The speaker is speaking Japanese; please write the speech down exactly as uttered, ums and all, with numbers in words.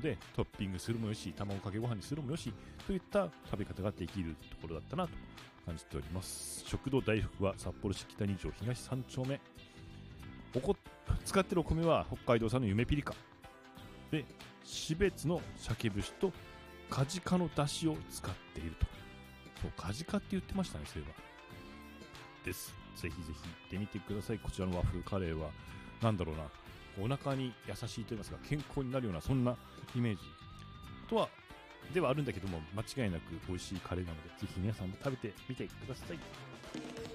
でトッピングするもよし、卵かけご飯にするもよしといった食べ方ができるところだったなと感じております。食堂大福は札幌市北二条東三丁目。おこ使ってるお米は北海道産のゆめピリカで、標津の鮭節とカジカの出汁を使っていると。そう、カジカって言ってましたね、そういえば。です。ぜひぜひ行ってみてください。こちらの和風カレーは、なんだろうな、お腹に優しいと言いますか、健康になるような、そんなイメージとは、ではあるんだけども、間違いなく美味しいカレーなので、ぜひ皆さんも食べてみてください。